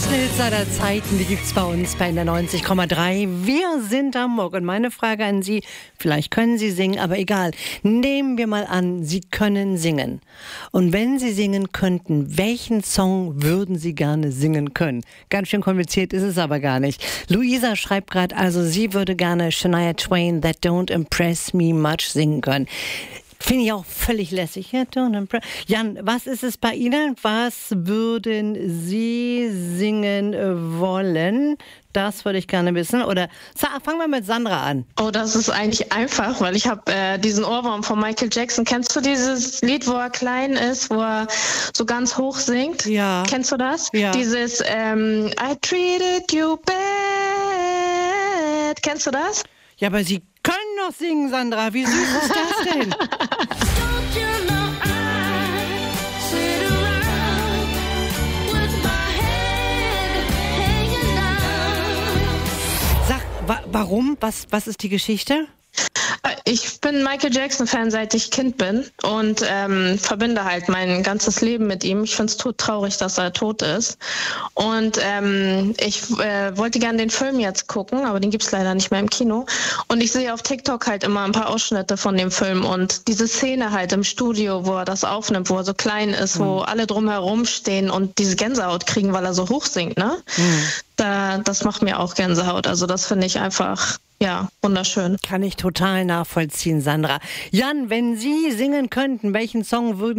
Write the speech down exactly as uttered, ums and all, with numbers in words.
Hits aller Zeiten, die gibt's bei uns bei der neunzig Komma drei. Wir sind Hamburg und meine Frage an Sie, vielleicht können Sie singen, aber egal. Nehmen wir mal an, Sie können singen. Und wenn Sie singen könnten, welchen Song würden Sie gerne singen können? Ganz schön kompliziert ist es aber gar nicht. Luisa schreibt gerade, also sie würde gerne Shania Twain, That Don't Impress Me Much singen können. Finde ich auch völlig lässig. Jan, was ist es bei Ihnen? Was würden Sie singen wollen? Das würde ich gerne wissen. Oder fangen wir mit Sandra an. Oh, das ist eigentlich einfach, weil ich habe äh, diesen Ohrwurm von Michael Jackson. Kennst du dieses Lied, wo er klein ist, wo er so ganz hoch singt? Ja. Kennst du das? Ja. Dieses ähm, I treated you bad. Kennst du das? Ja, aber Sie können noch singen, Sandra. Wie süß ist das denn? Sag, wa- warum? Was, was ist die Geschichte? Ich bin Michael Jackson-Fan, seit ich Kind bin und ähm, verbinde halt mein ganzes Leben mit ihm. Ich finde es todtraurig, dass er tot ist. Und ähm, ich äh, wollte gerne den Film jetzt gucken, aber den gibt es leider nicht mehr im Kino. Und ich sehe auf TikTok halt immer ein paar Ausschnitte von dem Film und diese Szene halt im Studio, wo er das aufnimmt, wo er so klein ist, mhm. wo alle drumherum stehen und diese Gänsehaut kriegen, weil er so hoch singt, ne? Mhm. Da, das macht mir auch Gänsehaut. Also das finde ich einfach... Ja, wunderschön. Kann ich total nachvollziehen, Sandra. Jan, wenn Sie singen könnten, welchen Song würden